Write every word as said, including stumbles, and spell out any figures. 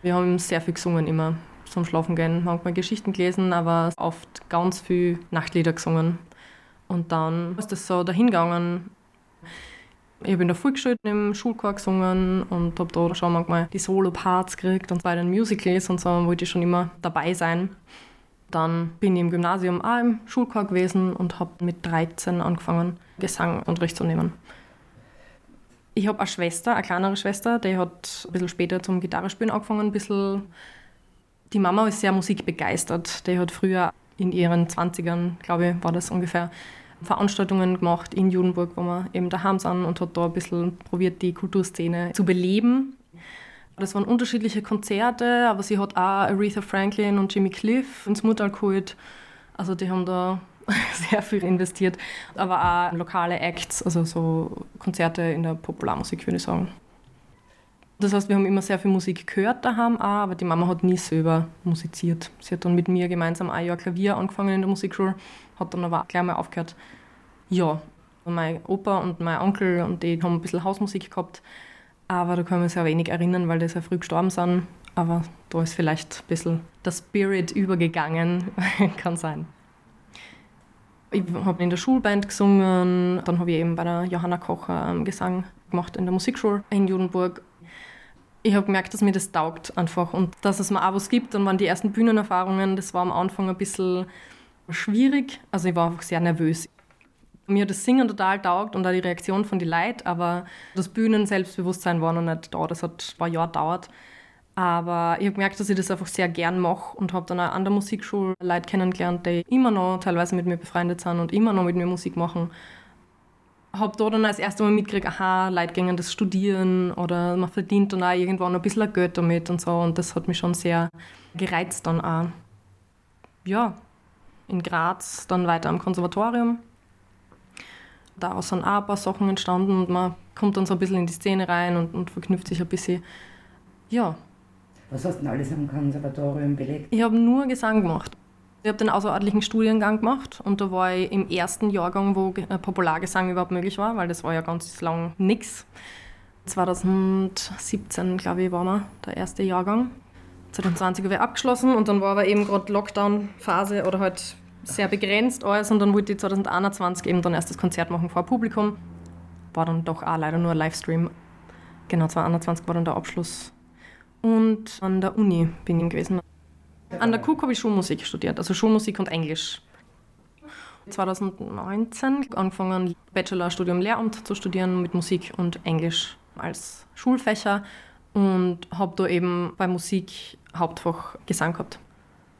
Wir haben sehr viel gesungen immer zum Schlafen gehen. Manchmal Geschichten gelesen, aber oft ganz viel Nachtlieder gesungen. Und dann ist das so dahingegangen. Ich habe in der Volksschule im Schulchor gesungen und habe da schon manchmal die Solo-Parts gekriegt. Und bei den Musicals und so wollte ich schon immer dabei sein. Dann bin ich im Gymnasium auch im Schulchor gewesen und habe mit dreizehn angefangen, Gesangunterricht zu nehmen. Ich habe eine Schwester, eine kleinere Schwester, die hat ein bisschen später zum Gitarrespielen angefangen. Ein bisschen. Die Mama ist sehr musikbegeistert. Die hat früher in ihren zwanzigern, glaube ich, war das ungefähr, Veranstaltungen gemacht in Judenburg, wo wir eben daheim sind und hat da ein bisschen probiert, die Kulturszene zu beleben. Das waren unterschiedliche Konzerte, aber sie hat auch Aretha Franklin und Jimmy Cliff ins Muttal geholt. Also die haben da sehr viel investiert. Aber auch lokale Acts, also so Konzerte in der Popularmusik, würde ich sagen. Das heißt, wir haben immer sehr viel Musik gehört daheim auch, aber die Mama hat nie selber musiziert. Sie hat dann mit mir gemeinsam ein Jahr Klavier angefangen in der Musikschule, hat dann aber auch gleich mal aufgehört. Ja, mein Opa und mein Onkel und die haben ein bisschen Hausmusik gehabt, aber da kann man sich sehr wenig erinnern, weil die sehr früh gestorben sind. Aber da ist vielleicht ein bisschen der Spirit übergegangen, kann sein. Ich habe in der Schulband gesungen, dann habe ich eben bei der Johanna Kocher Gesang gemacht in der Musikschule in Judenburg. Ich habe gemerkt, dass mir das taugt einfach und dass es mir auch was gibt. Dann waren die ersten Bühnenerfahrungen, das war am Anfang ein bisschen schwierig. Also ich war einfach sehr nervös. Mir hat das Singen total taugt und auch die Reaktion von den Leuten, aber das Bühnen-Selbstbewusstsein war noch nicht da. Das hat ein paar Jahre gedauert. Aber ich habe gemerkt, dass ich das einfach sehr gern mache und habe dann auch an der Musikschule Leute kennengelernt, die immer noch teilweise mit mir befreundet sind und immer noch mit mir Musik machen. Habe da dann als erstes Mal mitgekriegt, aha, Leute gehen das studieren oder man verdient dann auch irgendwann ein bisschen Geld damit und so. Und das hat mich schon sehr gereizt dann auch. Ja, in Graz dann weiter am Konservatorium. Daraus sind auch ein paar Sachen entstanden und man kommt dann so ein bisschen in die Szene rein und, und verknüpft sich ein bisschen. Ja. Was hast du denn alles am Konservatorium belegt? Ich habe nur Gesang gemacht. Ich habe den außerordentlichen Studiengang gemacht und da war ich im ersten Jahrgang, wo Populargesang überhaupt möglich war, weil das war ja ganz lang nix. zwanzig siebzehn, glaube ich, war wir der erste Jahrgang. zwanzig zwanzig habe ich abgeschlossen und dann war aber eben gerade Lockdown-Phase oder halt sehr begrenzt alles und dann wollte ich zwanzig einundzwanzig eben dann erst das Konzert machen vor Publikum. War dann doch auch leider nur ein Livestream. Genau, zwanzig einundzwanzig war dann der Abschluss. Und an der Uni bin ich gewesen. An der K U K habe ich Schulmusik studiert, also Schulmusik und Englisch. zwanzig neunzehn angefangen, Bachelorstudium Lehramt zu studieren mit Musik und Englisch als Schulfächer und habe da eben bei Musik Hauptfach Gesang gehabt.